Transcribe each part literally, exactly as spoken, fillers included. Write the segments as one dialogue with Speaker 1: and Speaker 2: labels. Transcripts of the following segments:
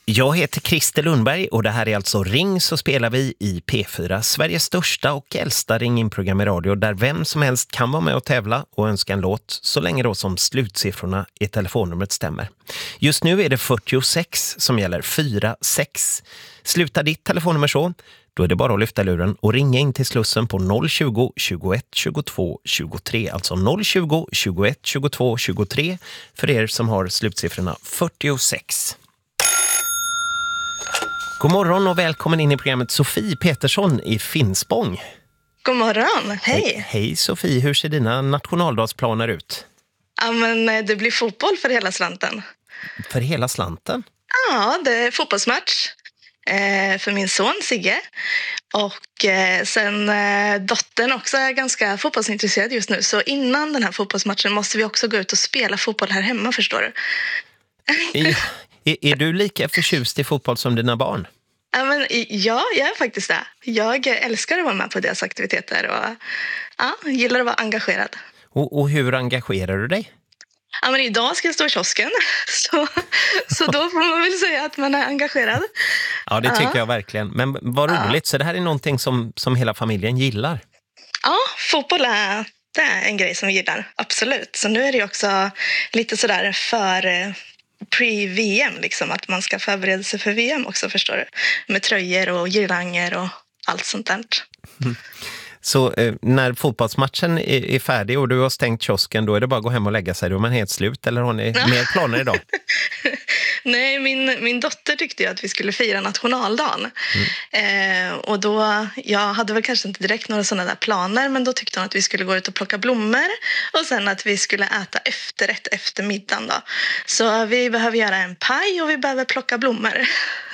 Speaker 1: Jag heter Christer Lundberg och det här är alltså Ring så spelar vi i P fyra, Sveriges största och äldsta ring-in-program i radio där vem som helst kan vara med och tävla och önska en låt så länge då som slutsiffrorna i telefonnumret stämmer. Just nu är det fyrtiosex som gäller, fyra sex. Slutar ditt telefonnummer så, då är det bara att lyfta luren och ringa in till Slussen på noll tjugo, tjugoett, tjugotvå, tjugotre. Alltså noll tjugo, tjugoett, tjugotvå, tjugotre för er som har slutsiffrorna fyrtiosex. God morgon och välkommen in i programmet Sofie Petersson i Finspång.
Speaker 2: God morgon, hej.
Speaker 1: Hej, hej Sofie, hur ser dina nationaldagsplaner ut?
Speaker 2: Ja, men det blir fotboll för hela slanten.
Speaker 1: För hela slanten?
Speaker 2: Ja, det är fotbollsmatch eh, för min son Sigge. Och eh, sen eh, dottern också är ganska fotbollsintresserad just nu. Så innan den här fotbollsmatchen måste vi också gå ut och spela fotboll här hemma, förstår du.
Speaker 1: är, är, är du lika förtjust i fotboll som dina barn?
Speaker 2: Ja, men, ja, jag är faktiskt det. Jag älskar att vara med på deras aktiviteter och ja, gillar att vara engagerad.
Speaker 1: Och, och hur engagerar du dig?
Speaker 2: Ja, men idag ska jag stå i kiosken, så, så då får man väl säga att man är engagerad.
Speaker 1: Ja, det tycker
Speaker 2: ja.
Speaker 1: jag verkligen. Men vad roligt, ja. Så det här är någonting som, som hela familjen gillar?
Speaker 2: Ja, fotboll är, det är en grej som vi gillar, absolut. Så nu är det också lite sådär för pre-V M, liksom, att man ska förbereda sig för V M också, förstår du. Med tröjor och girlanger och allt sånt där.
Speaker 1: Mm. Så eh, när fotbollsmatchen är, är färdig och du har stängt kiosken, då är det bara att gå hem och lägga sig. Då är man helt slut, eller har ni mer planer idag?
Speaker 2: Nej, min, min dotter tyckte ju att vi skulle fira nationaldagen. Mm. Eh, och då, jag hade väl kanske inte direkt några sådana där planer, men då tyckte hon att vi skulle gå ut och plocka blommor. Och sen att vi skulle äta efterrätt efter middagen då. Så vi behöver göra en paj och vi behöver plocka blommor.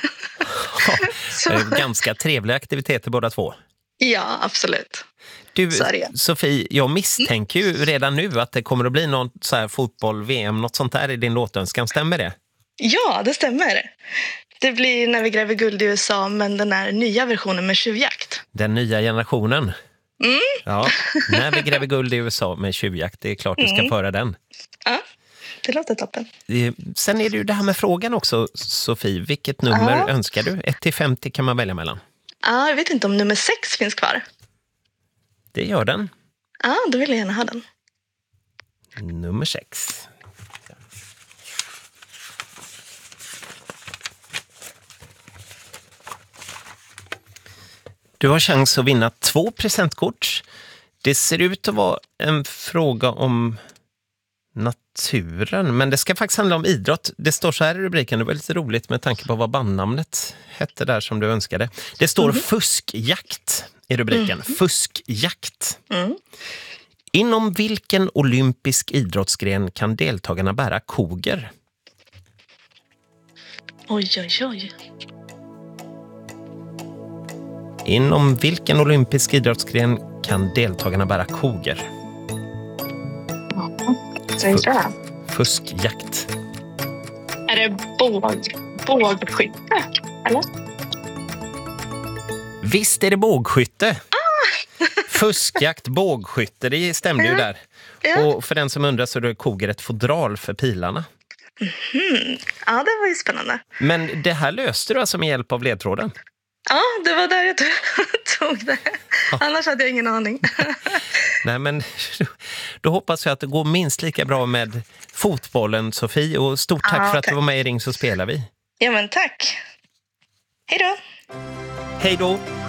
Speaker 1: Ja, så. Ganska trevliga aktiviteter båda två.
Speaker 2: Ja, absolut.
Speaker 1: Du, Sofie, jag misstänker ju redan nu att det kommer att bli något så här fotboll-V M, något sånt där i din låtönskan. Stämmer det?
Speaker 2: Ja, det stämmer. Det blir När vi gräver guld i U S A, men den här nya versionen med tjuvjakt.
Speaker 1: Den nya generationen?
Speaker 2: Mm.
Speaker 1: Ja, När vi gräver guld i U S A med tjuvjakt, det är klart du ska mm. föra den.
Speaker 2: Ja, det låter toppen.
Speaker 1: Sen är det ju det här med frågan också, Sofie. Vilket nummer ja. önskar du? ett till femtio kan man välja mellan.
Speaker 2: Ja, jag vet inte om nummer sex finns kvar.
Speaker 1: Det gör den.
Speaker 2: Ja, då vill jag gärna ha den.
Speaker 1: Nummer sex. Du har chans att vinna två presentkort. Det ser ut att vara en fråga om naturen, men det ska faktiskt handla om idrott. Det står så här i rubriken, det var lite roligt med tanke på vad bandnamnet hette där som du önskade. Det står mm. fuskjakt i rubriken. Mm. Fuskjakt. Mm. Inom vilken olympisk idrottsgren kan deltagarna bära koger?
Speaker 2: Oj, oj, oj.
Speaker 1: Inom vilken olympisk idrottsgren kan deltagarna bära koger?
Speaker 2: F-
Speaker 1: fuskjakt.
Speaker 2: Är det båg, bågskytte, eller?
Speaker 1: Visst är det bågskytte. Ah! Fuskjakt, bågskytte, det stämde ju där. Ja. Och för den som undrar så är det koger ett fodral för pilarna.
Speaker 2: Mm. Ja, det var ju spännande.
Speaker 1: Men det här löste du alltså med hjälp av ledtråden?
Speaker 2: Ja, det var där jag tog det. Ja. Annars hade jag ingen aning.
Speaker 1: Nej, men då hoppas jag att det går minst lika bra med fotbollen, Sofie. Och stort tack ja, för att tack. du var med i Ring så spelar vi.
Speaker 2: Ja, men tack. Hej då.
Speaker 1: Hej då.